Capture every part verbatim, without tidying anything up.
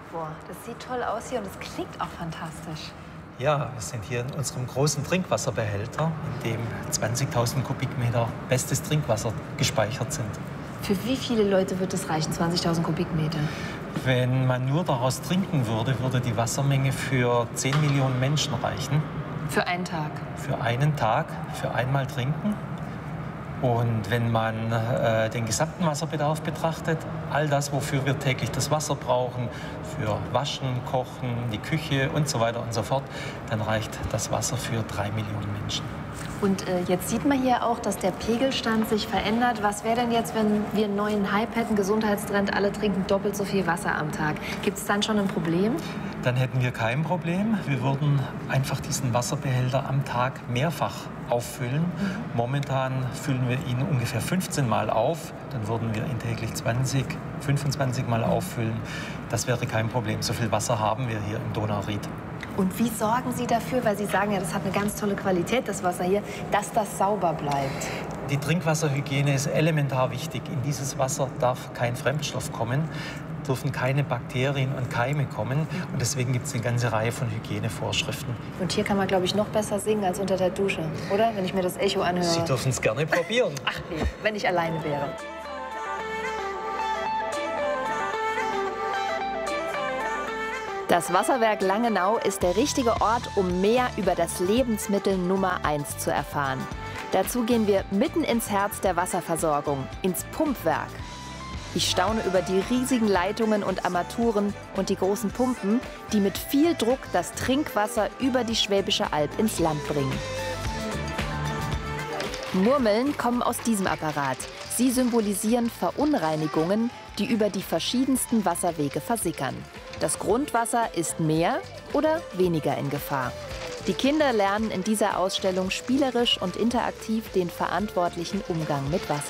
Boah, das sieht toll aus hier und das klingt auch fantastisch. Ja, wir sind hier in unserem großen Trinkwasserbehälter, in dem zwanzigtausend Kubikmeter bestes Trinkwasser gespeichert sind. Für wie viele Leute wird es reichen, zwanzigtausend Kubikmeter? Wenn man nur daraus trinken würde, würde die Wassermenge für zehn Millionen Menschen reichen. Für einen Tag? Für einen Tag, für einmal trinken. Und wenn man äh, den gesamten Wasserbedarf betrachtet, all das, wofür wir täglich das Wasser brauchen, für Waschen, Kochen, die Küche und so weiter und so fort, dann reicht das Wasser für drei Millionen Menschen. Und äh, jetzt sieht man hier auch, dass der Pegelstand sich verändert. Was wäre denn jetzt, wenn wir einen neuen Hype hätten, Gesundheitstrend, alle trinken doppelt so viel Wasser am Tag? Gibt es dann schon ein Problem? Dann hätten wir kein Problem. Wir würden einfach diesen Wasserbehälter am Tag mehrfach auffüllen. Mhm. Momentan füllen wir ihn ungefähr fünfzehn Mal auf. Dann würden wir ihn täglich zwanzig, fünfundzwanzig Mal auffüllen. Das wäre kein Problem. So viel Wasser haben wir hier im Donauried. Und wie sorgen Sie dafür, weil Sie sagen ja, das hat eine ganz tolle Qualität, das Wasser hier, dass das sauber bleibt? Die Trinkwasserhygiene ist elementar wichtig. In dieses Wasser darf kein Fremdstoff kommen, dürfen keine Bakterien und Keime kommen. Und deswegen gibt es eine ganze Reihe von Hygienevorschriften. Und hier kann man, glaube ich, noch besser singen als unter der Dusche, oder? Wenn ich mir das Echo anhöre. Sie dürfen es gerne probieren. Ach nee, wenn ich alleine wäre. Das Wasserwerk Langenau ist der richtige Ort, um mehr über das Lebensmittel Nummer eins zu erfahren. Dazu gehen wir mitten ins Herz der Wasserversorgung, ins Pumpwerk. Ich staune über die riesigen Leitungen und Armaturen und die großen Pumpen, die mit viel Druck das Trinkwasser über die Schwäbische Alb ins Land bringen. Murmeln kommen aus diesem Apparat. Sie symbolisieren Verunreinigungen, die über die verschiedensten Wasserwege versickern. Das Grundwasser ist mehr oder weniger in Gefahr. Die Kinder lernen in dieser Ausstellung spielerisch und interaktiv den verantwortlichen Umgang mit Wasser.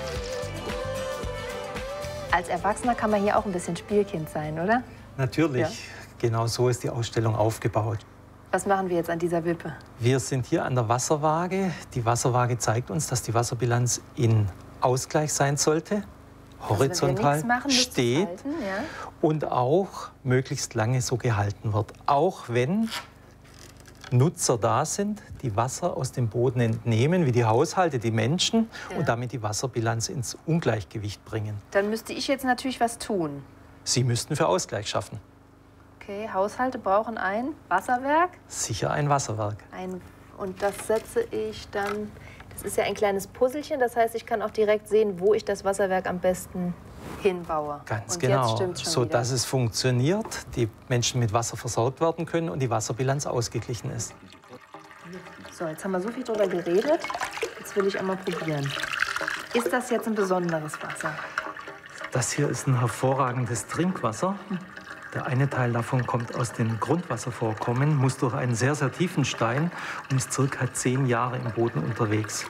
Als Erwachsener kann man hier auch ein bisschen Spielkind sein, oder? Natürlich. Ja. Genau so ist die Ausstellung aufgebaut. Was machen wir jetzt an dieser Wippe? Wir sind hier an der Wasserwaage. Die Wasserwaage zeigt uns, dass die Wasserbilanz in Ausgleich sein sollte, horizontal also machen, steht halten, ja? Und auch möglichst lange so gehalten wird. Auch wenn Nutzer da sind, die Wasser aus dem Boden entnehmen, wie die Haushalte, die Menschen, ja. Und damit die Wasserbilanz ins Ungleichgewicht bringen. Dann müsste ich jetzt natürlich was tun. Sie müssten für Ausgleich schaffen. Okay, Haushalte brauchen ein Wasserwerk? Sicher ein Wasserwerk. Ein, und das setze ich dann... Das ist ja ein kleines Puzzelchen, das heißt, ich kann auch direkt sehen, wo ich das Wasserwerk am besten hinbaue. Ganz und genau, jetzt stimmt's schon so wieder. Dass es funktioniert, die Menschen mit Wasser versorgt werden können und die Wasserbilanz ausgeglichen ist. So, jetzt haben wir so viel drüber geredet. Jetzt will ich einmal probieren. Ist das jetzt ein besonderes Wasser? Das hier ist ein hervorragendes Trinkwasser. Hm. Der eine Teil davon kommt aus den Grundwasservorkommen, muss durch einen sehr, sehr tiefen Stein und ist circa zehn Jahre im Boden unterwegs.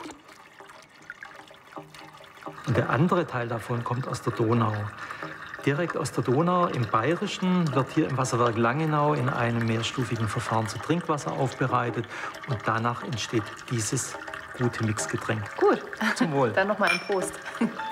Und der andere Teil davon kommt aus der Donau. Direkt aus der Donau im Bayerischen wird hier im Wasserwerk Langenau in einem mehrstufigen Verfahren zu Trinkwasser aufbereitet. Und danach entsteht dieses gute Mixgetränk. Gut. Zum Wohl. Dann noch mal ein Prost.